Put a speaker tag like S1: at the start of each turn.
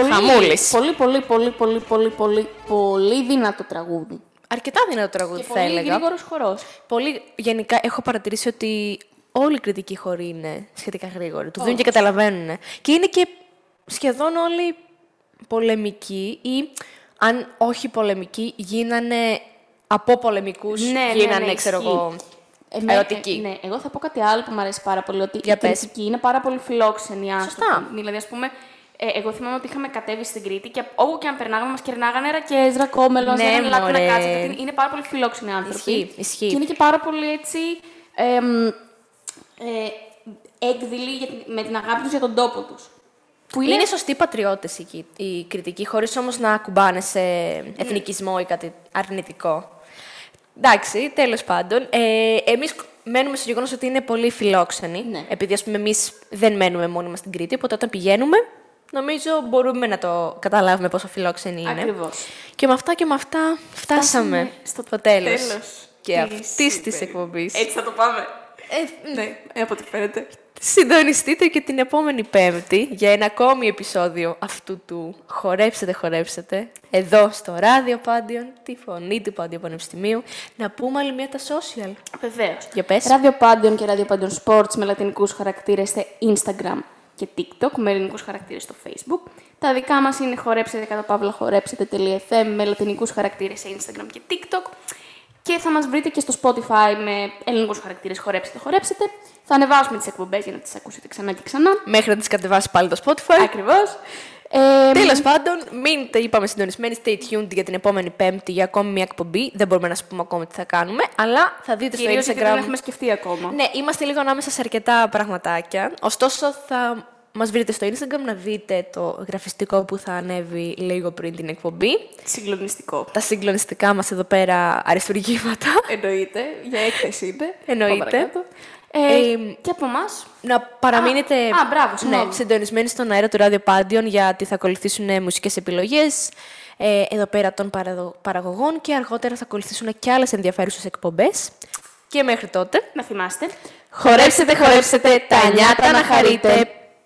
S1: Χαμούλης.
S2: Πολύ δυνατό τραγούδι.
S1: Αρκετά δυνατό τραγούδι, θα έλεγα.
S2: Πολύ γρήγορος χορός.
S1: Πολύ, γενικά έχω παρατηρήσει ότι όλοι οι κριτικοί χοροί είναι σχετικά γρήγοροι. Του δίνουν και καταλαβαίνουν. Και είναι και σχεδόν όλοι πολεμικοί ή αν όχι πολεμικοί, γίνανε από πολεμικούς, γίνανε, ξέρω εγώ, ερωτικοί.
S2: Ναι, εγώ θα πω κάτι άλλο που μου αρέσει πάρα πολύ, ότι οι κριτικοί είναι πάρα πολύ φιλόξενοι άνθρωποι.
S1: Σωστά.
S2: Δηλαδή, ας πούμε, εγώ θυμάμαι ότι είχαμε κατέβει στην Κρήτη και όπου και αν περνάγαμε, μας κερνάγανε ρακέζρα, κόμελο,
S1: ναι,
S2: λέγανε λάτι να κάτσετε. Είναι πάρα πολύ φιλόξενοι άνθρωποι.
S1: Ισχύει.
S2: Και είναι και πάρα πολύ έτσι. Έκδηλοι με την αγάπη τους για τον τόπο τους.
S1: Είναι σωστοί πατριώτες οι κριτικοί, χωρίς όμως να ακουμπάνε σε εθνικισμό ή κάτι αρνητικό. Εντάξει, τέλος πάντων. Εμείς μένουμε στο γεγονός ότι είναι πολύ φιλόξενοι. Ναι. Επειδή, ας πούμε, εμείς δεν μένουμε μόνοι μας στην Κρήτη, οπότε όταν πηγαίνουμε, νομίζω μπορούμε να το καταλάβουμε πόσο φιλόξενοι είναι.
S2: Ακριβώς.
S1: Και με αυτά φτάσαμε στο τέλος. Και αυτής της εκπομπής.
S2: Έτσι θα το πάμε. Ναι, από ό,τι φαίνεται.
S1: Συντονιστείτε και την επόμενη Πέμπτη για ένα ακόμη επεισόδιο αυτού του Χορέψετε, εδώ στο Ράδιο Πάντιον, τη φωνή του Πάντιο Πανεπιστημίου. Να πούμε άλλη μία τα social.
S2: Βεβαίως.
S1: Για πες.
S2: Ράδιο Πάντιον και Ράδιο Πάντιον Sports με λατινικούς χαρακτήρες στο Instagram και TikTok, με ελληνικούς χαρακτήρες στο Facebook. Τα δικά μας είναι χορέψετε.fm με λατινικούς χαρακτήρες σε Instagram και TikTok. Και θα μας βρείτε και στο Spotify με ελληνικούς χαρακτήρες χορέψετε. Θα ανεβάσουμε τις εκπομπές για να τις ακούσετε ξανά και ξανά.
S1: Μέχρι να τις κατεβάσει πάλι το Spotify.
S2: Ακριβώς.
S1: Τέλος πάντων, μείνετε, είπαμε, συντονισμένοι. Stay tuned για την επόμενη Πέμπτη για ακόμη μια εκπομπή. Δεν μπορούμε να σας πούμε ακόμα τι θα κάνουμε, αλλά θα δείτε στο Instagram.
S2: Δεν έχουμε σκεφτεί ακόμα.
S1: Ναι, είμαστε λίγο ανάμεσα σε αρκετά πραγματάκια. Ωστόσο, θα μας βρείτε στο Instagram να δείτε το γραφιστικό που θα ανέβει λίγο πριν την εκπομπή.
S2: Συγκλονιστικό.
S1: Τα συγκλονιστικά μας εδώ πέρα αριστουργήματα.
S2: Εννοείται, για έκθεση είναι.
S1: Εννοείται.
S2: Και από εμάς.
S1: Να παραμείνετε συντονισμένοι στον αέρα του Ράδιο Πάντιον, γιατί θα ακολουθήσουν μουσικές επιλογές εδώ πέρα των παραγωγών και αργότερα θα ακολουθήσουν και άλλες ενδιαφέρουσες εκπομπές. Και μέχρι τότε,
S2: να θυμάστε,
S1: χορέψετε, τα νιάτα να χαρείτε.